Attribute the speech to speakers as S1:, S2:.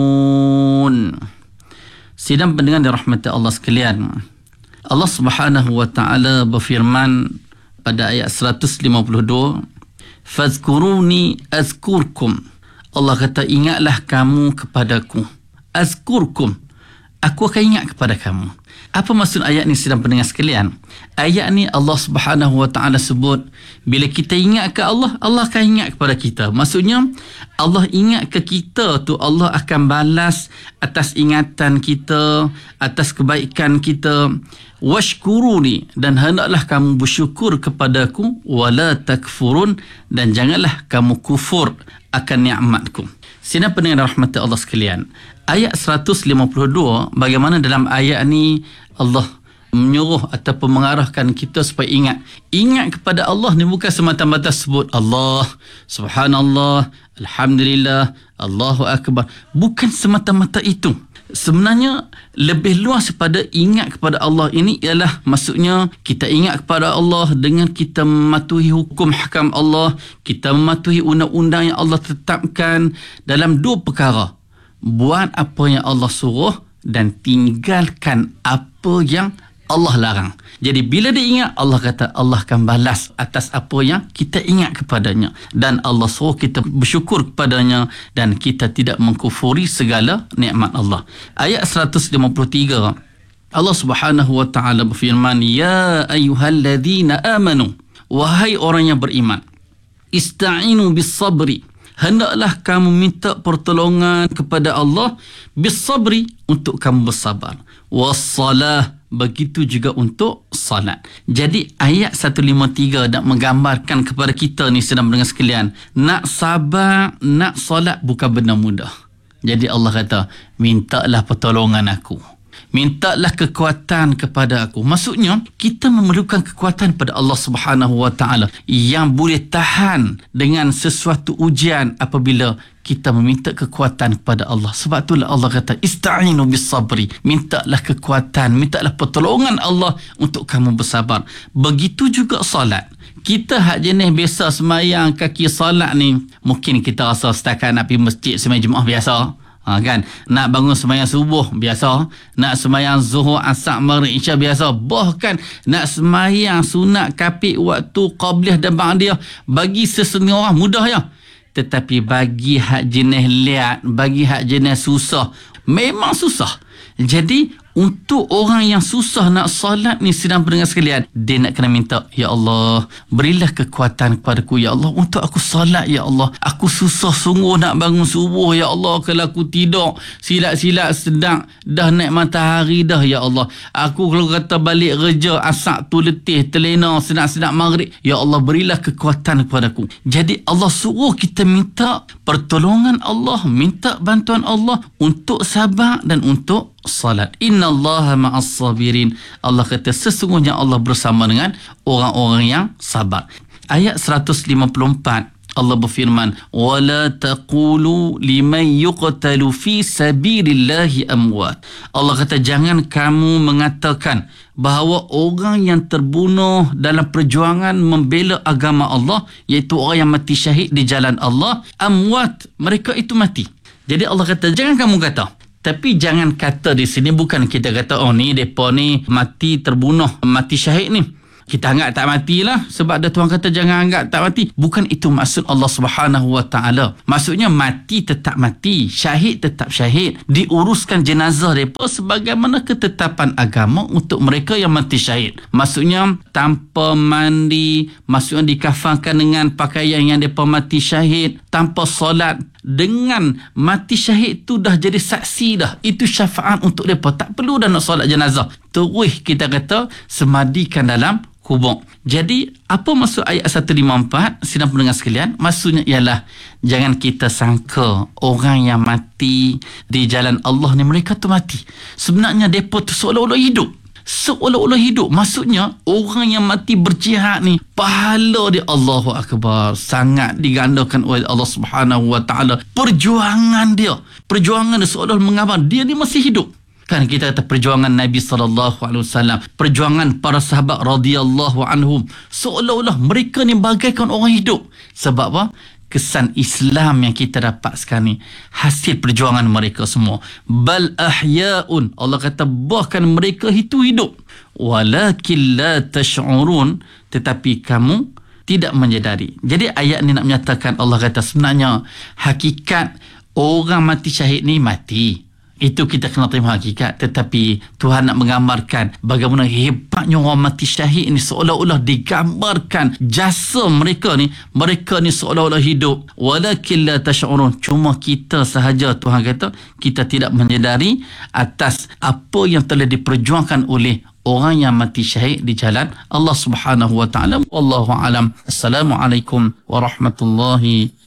S1: Sidang pendengar dirahmati Allah sekalian, Allah Subhanahu wa taala berfirman pada ayat 152, fazkuruni azkurkum. Allah kata, ingatlah kamu kepadaku. Azkurkum, aku akan ingat kepada kamu. Apa maksud ayat ni sidang pendengar sekalian? Ayat ni Allah Subhanahu wa taala sebut, bila kita ingat ke Allah, Allah akan ingat kepada kita. Maksudnya Allah ingat ke kita tu, Allah akan balas atas ingatan kita, atas kebaikan kita. Washkuruni, dan hendaklah kamu bersyukur kepadaku, wala takfurun, dan janganlah kamu kufur akan nikmatku. Sidang pendengar rahmati Allah sekalian, ayat 152, bagaimana dalam ayat ni Allah menyuruh ataupun mengarahkan kita supaya ingat kepada Allah ni bukan semata-mata sebut Allah, subhanallah, alhamdulillah, Allahu akbar. Bukan semata-mata itu. Sebenarnya lebih luas pada ingat kepada Allah ini ialah maksudnya kita ingat kepada Allah dengan kita mematuhi hukum hakam Allah, kita mematuhi undang-undang yang Allah tetapkan dalam dua perkara. Buat apa yang Allah suruh dan tinggalkan apa yang Allah larang. Jadi bila dia ingat, Allah kata Allah akan balas atas apa yang kita ingat kepadanya, dan Allah suruh kita bersyukur kepadanya dan kita tidak mengkufuri segala nikmat Allah. Ayat 153, Allah Subhanahu wa taala berfirman, ya ayyuhalladzina amanu, wahai orang yang beriman, ista'inu bis sabri, hendaklah kamu minta pertolongan kepada Allah, bis sabri, untuk kamu bersabar, wassalah, begitu juga untuk salat. Jadi ayat 153 nak menggambarkan kepada kita ni sedang mendengar sekalian, nak sabar, nak salat bukan benda mudah. Jadi Allah kata, mintalah pertolongan aku, mintalah kekuatan kepada aku. Maksudnya kita memerlukan kekuatan pada Allah Subhanahu wa taala yang boleh tahan dengan sesuatu ujian apabila kita meminta kekuatan kepada Allah. Sebab itulah Allah kata, ista'inu bis sabri, mintalah kekuatan, mintalah pertolongan Allah untuk kamu bersabar. Begitu juga salat. Kita hak jenis biasa semayang kaki salat ni, mungkin kita rasa setakat nak pergi masjid semayang Jumaat biasa. Kan, nak bangun sembahyang subuh biasa, nak sembahyang zuhur, asar, maghrib, isya biasa, bahkan nak sembahyang sunat kapit waktu qabliyah dan ba'diyah bagi sesetengah orang mudah ya. Tetapi bagi hak jenis liat, bagi hak jenis susah, memang susah. Jadi untuk orang yang susah nak salat ni sedang pendengar sekalian, dia nak kena minta, ya Allah, berilah kekuatan kepadaku ya Allah untuk aku salat ya Allah. Aku susah sungguh nak bangun subuh ya Allah. Kalau aku tidur silat-silat sedang dah naik matahari dah ya Allah. Aku kalau kata balik kerja asar tu letih, terlena, sedap-sedap maghrib, ya Allah berilah kekuatan kepadaku. Jadi Allah suruh kita minta pertolongan Allah, minta bantuan Allah untuk sabar dan untuk salat. Innallaha ma'as sabirin. Allah kata sesungguhnya Allah bersama dengan orang-orang yang sabar. Ayat 154 Allah berfirman, wala taqulu liman yuqtalu fi sabilillahi amwat. Allah kata jangan kamu mengatakan bahawa orang yang terbunuh dalam perjuangan membela agama Allah, iaitu orang yang mati syahid di jalan Allah, amwat, mereka itu mati. Jadi Allah kata jangan kamu kata. Tapi jangan kata di sini bukan kita kata, oh ni mereka ni mati terbunuh, mati syahid ni, kita anggap tak matilah sebab ada Tuhan kata jangan anggap tak mati. Bukan itu maksud Allah Subhanahu wa taala. Maksudnya mati tetap mati, syahid tetap syahid. Diuruskan jenazah mereka sebagaimana ketetapan agama untuk mereka yang mati syahid. Maksudnya tanpa mandi, maksudnya dikafankan dengan pakaian yang mereka mati syahid, tanpa solat. Dengan mati syahid tu dah jadi saksi dah. Itu syafaat untuk mereka. Tak perlu dah nak solat jenazah. Terus kita kata semadikan dalam kubur. Jadi apa maksud ayat 154 sidang pendengar sekalian? Maksudnya ialah jangan kita sangka orang yang mati di jalan Allah ni mereka tu mati. Sebenarnya mereka tu seolah-olah hidup. Seolah-olah hidup. Maksudnya orang yang mati berjihad ni pahala dia Allahu Akbar sangat digandakan oleh Allah Subhanahu wa taala. Perjuangan dia seolah mengabar dia ni masih hidup. Kan kita kata perjuangan Nabi SAW, perjuangan para sahabat radhiyallahu anhum, seolah-olah mereka ni bagaikan orang hidup. Sebab apa? kesan Islam yang kita dapat sekarang ni hasil perjuangan mereka semua. Bal ahya'un, Allah kata bahkan mereka itu hidup, walakin la tash'urun, tetapi kamu tidak menyedari. Jadi ayat ni nak menyatakan, Allah kata sebenarnya hakikat orang mati syahid ni mati, itu kita kena terima hakikat. Tetapi Tuhan nak menggambarkan bagaimana hebatnya orang mati syahid ni, seolah-olah digambarkan jasa mereka ni seolah-olah hidup. Walakin la tash'urun, cuma kita sahaja, Tuhan kata, kita tidak menyedari atas apa yang telah diperjuangkan oleh orang yang mati syahid di jalan Allah Subhanahu wa taala. Wallahu alam. Assalamualaikum warahmatullahi